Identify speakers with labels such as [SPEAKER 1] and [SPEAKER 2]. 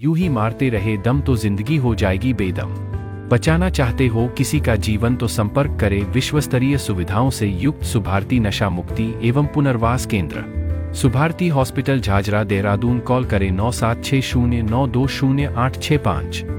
[SPEAKER 1] यूं ही मारते रहे दम तो जिंदगी हो जाएगी बेदम। बचाना चाहते हो किसी का जीवन तो संपर्क करें विश्वस्तरीय सुविधाओं से युक्त सुभारती नशा मुक्ति एवं पुनर्वास केंद्र, सुभारती हॉस्पिटल झाझरा देहरादून। कॉल करें 9760920865।